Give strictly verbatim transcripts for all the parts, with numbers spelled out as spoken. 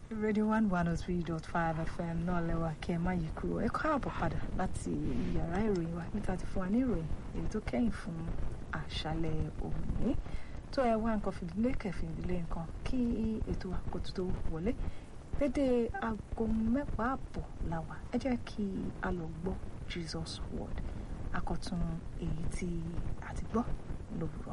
Radio one one oh three dot five F M náà lẹ́wà kí ẹ má yí kúrò. Ẹ káàbọ̀ padà láti yàrá ìròyìn wa níta ti fún wa ní ìròyìn èyí tó kẹ́yìn fún àṣálẹ́ òní. Tó ẹ wá nǹkan fìdílé kẹfìdílé nǹkan kí ètò àkótó tó wọlé. Dédé aago mẹ́wàá àbọ̀ la wà. Ẹ jẹ́ kí a lọ gbọ́ Jesus word. Àkọ́tún èyí tí a ti gbọ́ lówùrọ̀.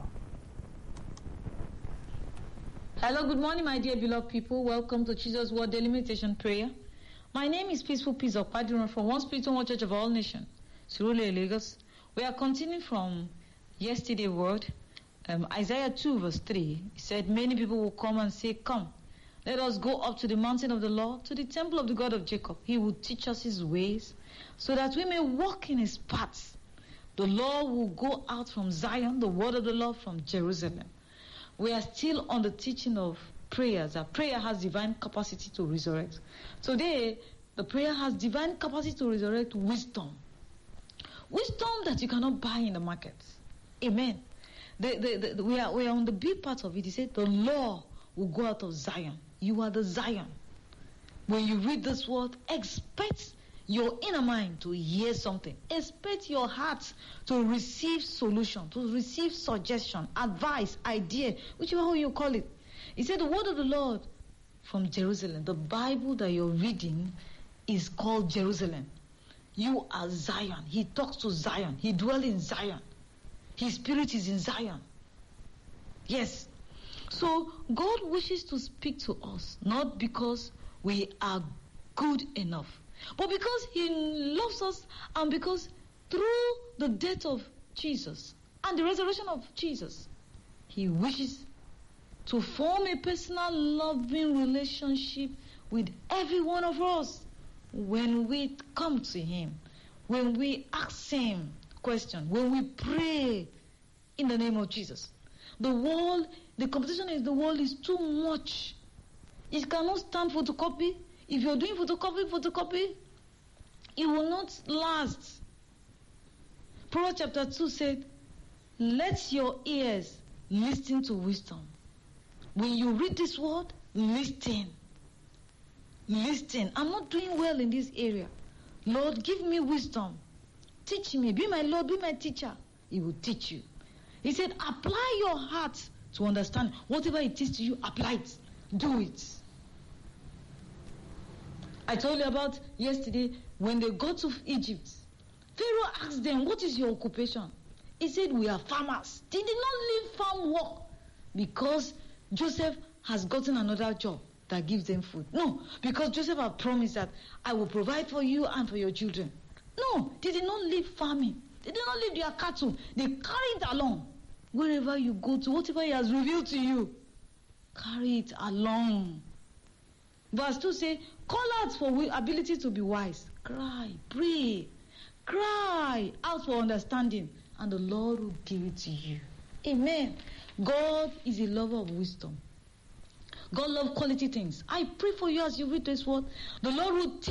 Hello, good morning, my dear beloved people. Welcome to Jesus Word Daily Meditation Prayer. My name is Peaceful Peace of Padron from One Spirit One Church of All Nations, Surulere, Lagos. We are continuing from yesterday's word, um, Isaiah two verse three. It said, many people will come and say, come, let us go up to the mountain of the Lord, to the temple of the God of Jacob. He will teach us his ways, so that we may walk in his paths. The Lord will go out from Zion, the word of the Lord from Jerusalem. We are still on the teaching of prayers. That prayer has divine capacity to resurrect. Today, the prayer has divine capacity to resurrect wisdom. Wisdom that you cannot buy in the market. Amen. The, the, the, we, are, we are on the B part of it. He said, the law will go out of Zion. You are the Zion. When you read this word, expect your inner mind to hear something. Expect your heart to receive solution, to receive suggestion, advice, idea, whichever how you call it. He said the word of the Lord from Jerusalem. The Bible that you're reading is called Jerusalem. You are Zion. He talks to Zion. He dwells in Zion. His spirit is in Zion. Yes. So God wishes to speak to us, not because we are good enough, but because he loves us, and because through the death of Jesus and the resurrection of Jesus, he wishes to form a personal loving relationship with every one of us. When we come to him, when we ask him questions, when we pray in the name of Jesus. The world, the competition is the world is too much. It cannot stand photocopy. If you're doing photocopy, photocopy, it will not last. Proverbs chapter two said, let your ears listen to wisdom. When you read this word, listen. Listen. I'm not doing well in this area. Lord, give me wisdom. Teach me. Be my Lord, be my teacher. He will teach you. He said, apply your heart to understand. Whatever it is to you, apply it. Do it. I told you about yesterday when they go to Egypt. Pharaoh asked them, what is your occupation? He said, we are farmers. They did not leave farm work because Joseph has gotten another job that gives them food. No, because Joseph had promised that I will provide for you and for your children. No, they did not leave farming. They did not leave their cattle. They carried it along. Wherever you go to, whatever he has revealed to you, carry it along. Verse two says, call out for ability to be wise. Cry, pray, cry out for understanding, and the Lord will give it to you. Amen. God is a lover of wisdom. God loves quality things. I pray for you as you read this word. The Lord will teach